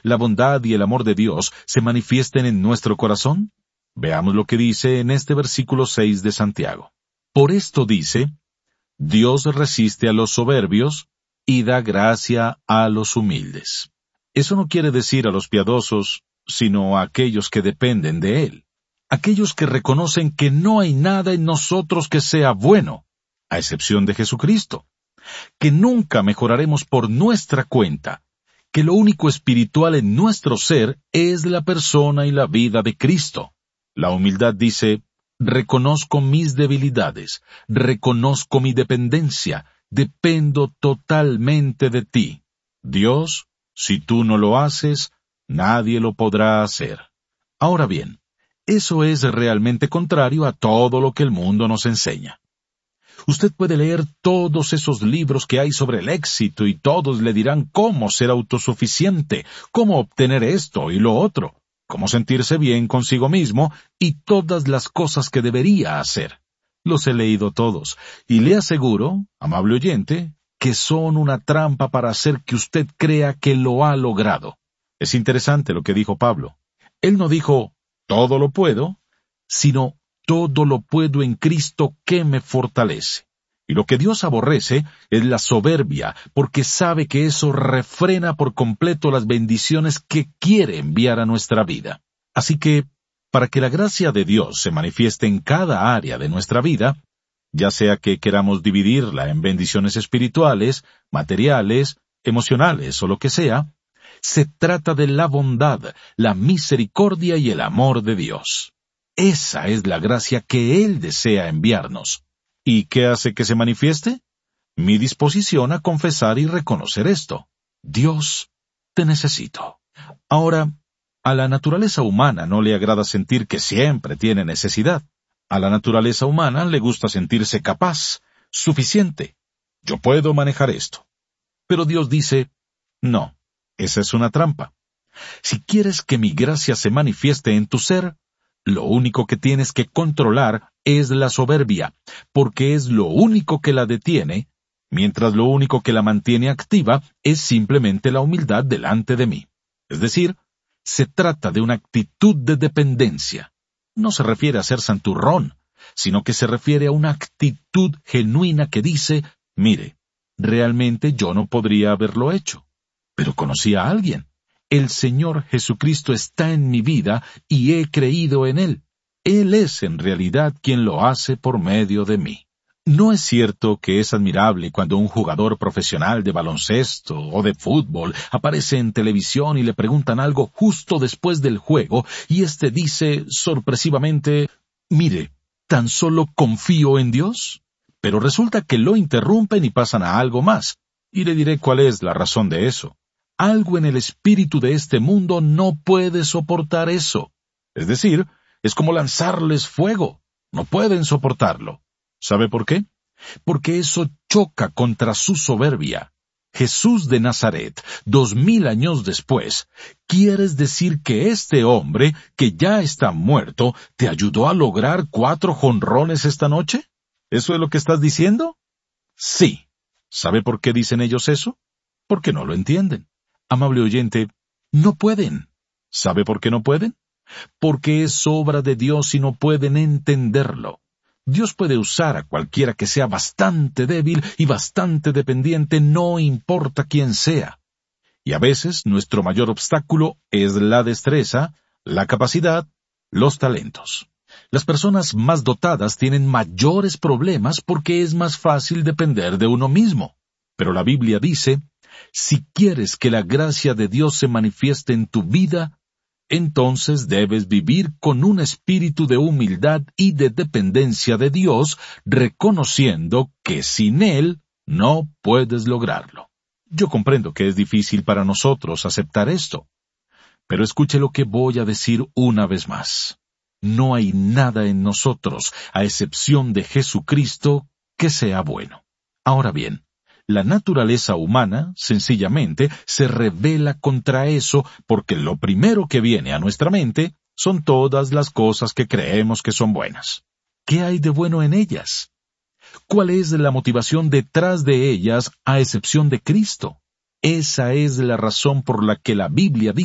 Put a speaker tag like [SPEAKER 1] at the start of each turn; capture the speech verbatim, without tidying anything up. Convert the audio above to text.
[SPEAKER 1] la bondad y el amor de Dios se manifiesten en nuestro corazón? Veamos lo que dice en este versículo seis de Santiago. Por esto dice, Dios resiste a los soberbios y da gracia a los humildes. Eso no quiere decir a los piadosos, sino a aquellos que dependen de Él. Aquellos que reconocen que no hay nada en nosotros que sea bueno, a excepción de Jesucristo. Que nunca mejoraremos por nuestra cuenta, que lo único espiritual en nuestro ser es la persona y la vida de Cristo. La humildad dice, reconozco mis debilidades, reconozco mi dependencia, dependo totalmente de ti. Dios, si tú no lo haces, nadie lo podrá hacer. Ahora bien, eso es realmente contrario a todo lo que el mundo nos enseña. Usted puede leer todos esos libros que hay sobre el éxito y todos le dirán cómo ser autosuficiente, cómo obtener esto y lo otro, cómo sentirse bien consigo mismo y todas las cosas que debería hacer. Los he leído todos y le aseguro, amable oyente, que son una trampa para hacer que usted crea que lo ha logrado. Es interesante lo que dijo Pablo. Él no dijo, todo lo puedo, sino todo lo puedo en Cristo que me fortalece. Y lo que Dios aborrece es la soberbia, porque sabe que eso refrena por completo las bendiciones que quiere enviar a nuestra vida. Así que, para que la gracia de Dios se manifieste en cada área de nuestra vida, ya sea que queramos dividirla en bendiciones espirituales, materiales, emocionales o lo que sea, se trata de la bondad, la misericordia y el amor de Dios. Esa es la gracia que Él desea enviarnos. ¿Y qué hace que se manifieste? Mi disposición a confesar y reconocer esto. Dios, te necesito. Ahora, a la naturaleza humana no le agrada sentir que siempre tiene necesidad. A la naturaleza humana le gusta sentirse capaz, suficiente. Yo puedo manejar esto. Pero Dios dice, no, esa es una trampa. Si quieres que mi gracia se manifieste en tu ser, lo único que tienes que controlar es la soberbia, porque es lo único que la detiene, mientras lo único que la mantiene activa es simplemente la humildad delante de mí. Es decir, se trata de una actitud de dependencia. No se refiere a ser santurrón, sino que se refiere a una actitud genuina que dice, mire, realmente yo no podría haberlo hecho, pero conocí a alguien. El Señor Jesucristo está en mi vida y he creído en Él. Él es en realidad quien lo hace por medio de mí. ¿No es cierto que es admirable cuando un jugador profesional de baloncesto o de fútbol aparece en televisión y le preguntan algo justo después del juego y éste dice sorpresivamente, mire, ¿tan solo confío en Dios? Pero resulta que lo interrumpen y pasan a algo más, y le diré cuál es la razón de eso. Algo en el espíritu de este mundo no puede soportar eso. Es decir, es como lanzarles fuego. No pueden soportarlo. ¿Sabe por qué? Porque eso choca contra su soberbia. Jesús de Nazaret, dos mil años después, ¿quieres decir que este hombre, que ya está muerto, te ayudó a lograr cuatro jonrones esta noche? ¿Eso es lo que estás diciendo? Sí. ¿Sabe por qué dicen ellos eso? Porque no lo entienden. Amable oyente, no pueden. ¿Sabe por qué no pueden? Porque es obra de Dios y no pueden entenderlo. Dios puede usar a cualquiera que sea bastante débil y bastante dependiente, no importa quién sea. Y a veces nuestro mayor obstáculo es la destreza, la capacidad, los talentos. Las personas más dotadas tienen mayores problemas porque es más fácil depender de uno mismo. Pero la Biblia dice, si quieres que la gracia de Dios se manifieste en tu vida, entonces debes vivir con un espíritu de humildad y de dependencia de Dios, reconociendo que sin Él no puedes lograrlo. Yo comprendo que es difícil para nosotros aceptar esto, pero escuche lo que voy a decir una vez más. No hay nada en nosotros, a excepción de Jesucristo, que sea bueno. Ahora bien, la naturaleza humana, sencillamente, se rebela contra eso porque lo primero que viene a nuestra mente son todas las cosas que creemos que son buenas. ¿Qué hay de bueno en ellas? ¿Cuál es la motivación detrás de ellas a excepción de Cristo? Esa es la razón por la que la Biblia dice